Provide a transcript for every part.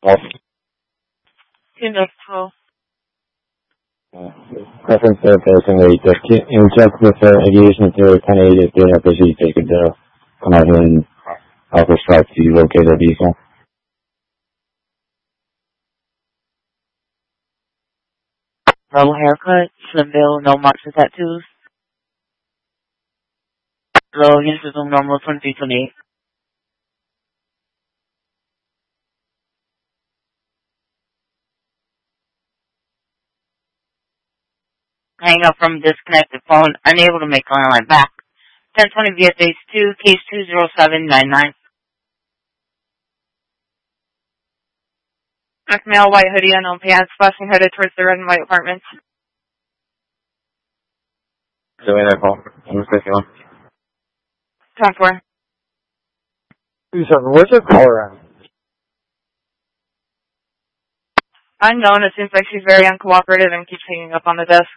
Off. Industrial. Preference there, passing rate. Can you check with aviation if they're 10-8 if they have issues, they could come out here and help us try to locate their vehicle. Level haircut, slim build, no marks or tattoos. Low unit zoom normal 2328. Hang up from disconnected phone, unable to make line back. 1020 VSH 2, case 20799. Black male, white hoodie, unknown pants, flashing headed towards the red and white apartments. Doing that call. I'm just on. 10-4. 2-7. Where's the caller at? Unknown, it seems like she's very uncooperative and keeps hanging up on the desk.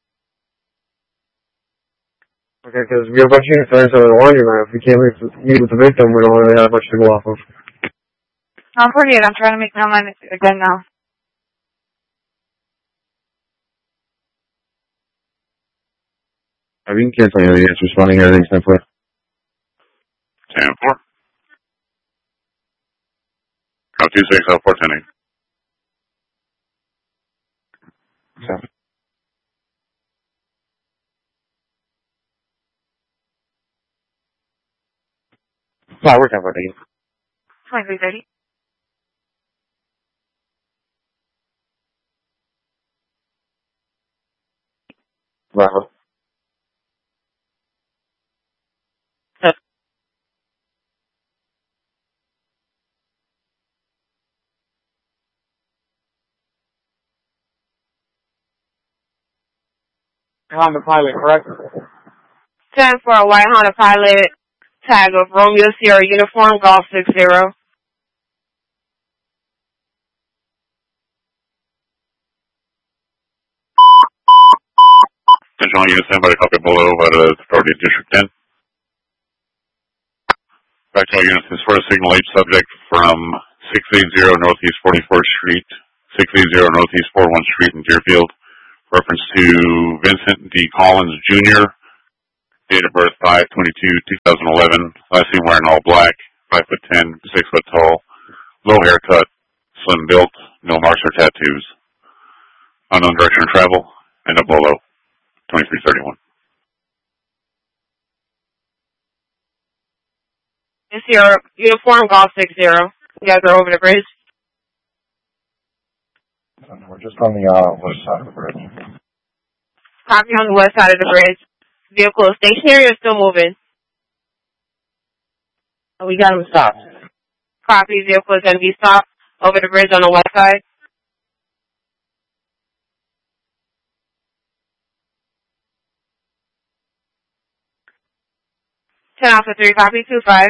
Okay, because we have a bunch of units over the laundromat. If we can't meet with the victim, we don't really have much to go off of. I'm 48. I'm trying to make my line again now. I mean, cancel anything. It's responding. Everything's 10-4. 10-4. Come 26 out 410. So. No, we're 10-4. 2330. Bravo. Honda Pilot, correct? 10 for a white Honda Pilot, tag of Romeo Sierra Uniform, Golf 60. Attention, unit stand by the copy below out of Authority District 10. Back to all units, this for a signal H subject from 680 Northeast 44th Street, 680 Northeast 41st Street in Deerfield. Reference to Vincent D. Collins, Jr., date of birth 5/22/2011, last seen wearing all black, 5'10", 6 foot tall, low haircut, slim built, no marks or tattoos. Unknown direction of travel, and a Bolo, 2331. This your uniform, Golf 60. You guys are over the bridge? We're just on the west side of the bridge. Copy on the west side of the bridge. Vehicle is stationary or still moving? Oh, we got him stopped. Copy, vehicle is going to be stopped over the bridge on the west side. Ten Alpha 3, copy 25.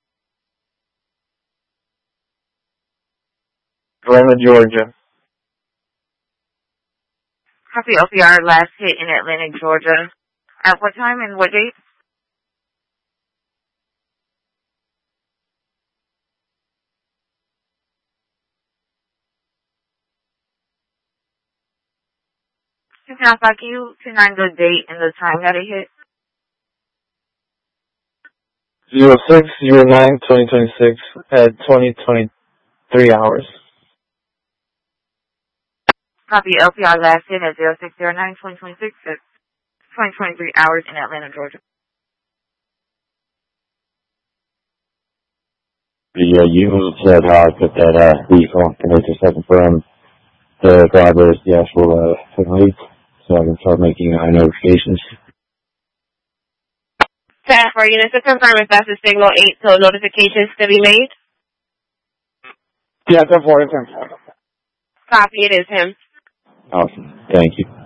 Atlanta, Georgia. Copy LPR, last hit in Atlanta, Georgia. At what time and what date? Can you find the date and the time that it hit? 06/09/2026 at 20:23 hours. Copy LPR, last hit at 06/09/2026 at 20:23 hours in Atlanta, Georgia. The unit said how I put that vehicle, and they just had to confirm the driver is the actual signal, so I can start making notifications. 10 for units to confirm if that's the signal 8, so notifications to be made. Yeah, 10-4, it's him. Copy, it is him. Awesome. Thank you.